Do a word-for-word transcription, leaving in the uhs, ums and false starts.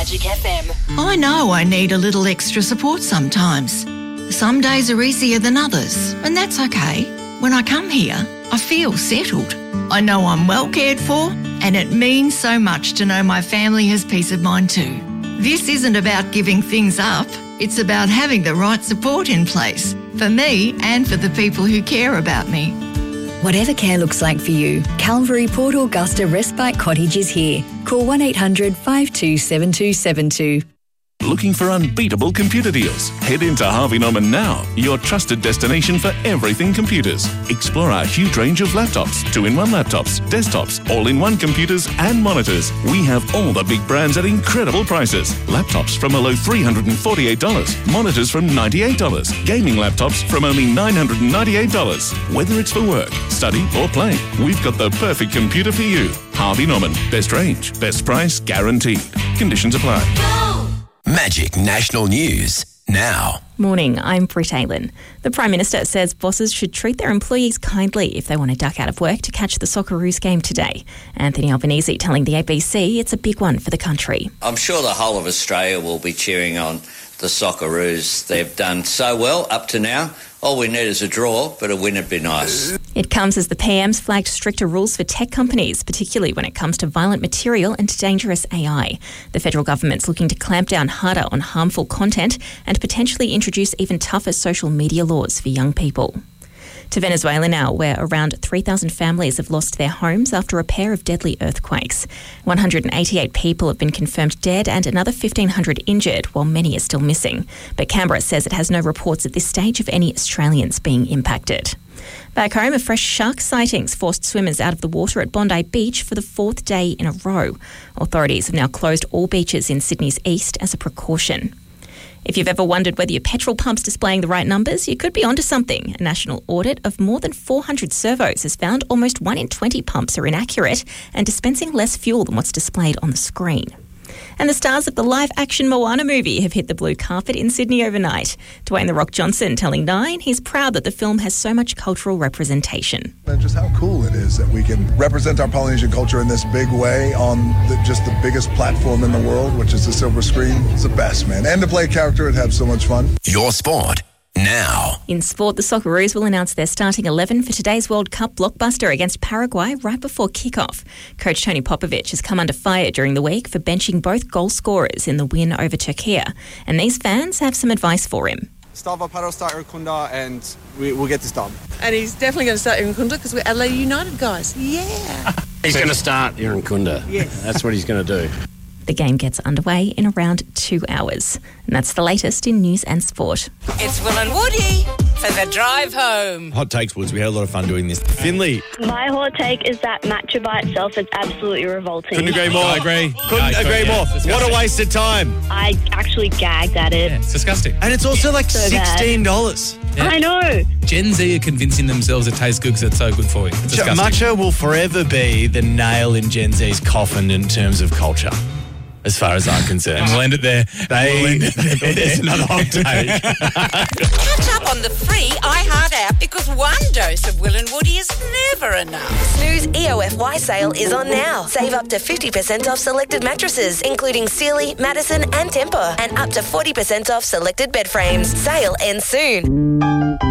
Magic F M. I know I need a little extra support sometimes. Some days are easier than others, and that's okay. When I come here, I feel settled. I know I'm well cared for, and it means so much to know my family has peace of mind too. This isn't about giving things up. It's about having the right support in place for me and for the people who care about me. Whatever care looks like for you, Calvary Port Augusta Respite Cottage is here. Call one eight hundred five two seven two seven two. Looking for unbeatable computer deals? Head into Harvey Norman now, your trusted destination for everything computers. Explore our huge range of laptops, two-in-one laptops, desktops, all-in-one computers and monitors. We have all the big brands at incredible prices. Laptops from a low three hundred forty-eight dollars, monitors from ninety-eight dollars, gaming laptops from only nine hundred ninety-eight dollars. Whether it's for work, study or play, we've got the perfect computer for you. Harvey Norman, best range, best price guaranteed. Conditions apply. Magic National News now. Morning, I'm Britt Aylan. The Prime Minister says bosses should treat their employees kindly if they want to duck out of work to catch the Socceroos game today. Anthony Albanese telling the A B C it's a big one for the country. I'm sure the whole of Australia will be cheering on the Socceroos. They've done so well up to now. All we need is a draw, but a win would be nice. It comes as the P M's flagged stricter rules for tech companies, particularly when it comes to violent material and dangerous A I. The federal government's looking to clamp down harder on harmful content and potentially introduce even tougher social media laws for young people. To Venezuela now, where around three thousand families have lost their homes after a pair of deadly earthquakes. one hundred eighty-eight people have been confirmed dead and another fifteen hundred injured, while many are still missing. But Canberra says it has no reports at this stage of any Australians being impacted. Back home, a fresh shark sightings forced swimmers out of the water at Bondi Beach for the fourth day in a row. Authorities have now closed all beaches in Sydney's east as a precaution. If you've ever wondered whether your petrol pump's displaying the right numbers, you could be onto something. A national audit of more than four hundred servos has found almost one in twenty pumps are inaccurate and dispensing less fuel than what's displayed on the screen. And the stars of the live-action Moana movie have hit the blue carpet in Sydney overnight. Dwayne The Rock Johnson telling Nine he's proud that the film has so much cultural representation. And just how cool it is that we can represent our Polynesian culture in this big way on the, just the biggest platform in the world, which is the silver screen. It's the best, man. And to play a character and have so much fun. Your sport now. In sport, the Socceroos will announce their starting eleven for today's World Cup blockbuster against Paraguay right before kick-off. Coach Tony Popovic has come under fire during the week for benching both goal scorers in the win over Turkey, and these fans have some advice for him. Stava Paro start Irukunda and we, we'll get this done. And he's definitely going to start Irukunda because we're Adelaide United guys. Yeah. He's going to start Irukunda. Yes. That's what he's going to do. The game gets underway in around two hours. And that's the latest in news and sport. It's Will and Woody for the drive home. Hot takes, Woods. We had a lot of fun doing this. Finley. My hot take is that matcha by itself is absolutely revolting. Couldn't agree more. I agree. Couldn't No, agree yeah, more. What a waste of time. I actually gagged at it. Yeah, it's disgusting. And it's also like So bad. sixteen dollars. Yeah. I know. Gen Z are convincing themselves it tastes good because it's so good for you. It's disgusting. Matcha will forever be the nail in Gen Z's coffin in terms of culture, as far as I'm concerned. We'll end it there. They, We'll end it there. It's another hot take. Catch up on the free iHeart app because one dose of Will and Woody is never enough. Snooze E O F Y sale is on now. Save up to fifty percent off selected mattresses, including Sealy, Madison and Tempur, and up to forty percent off selected bed frames. Sale ends soon.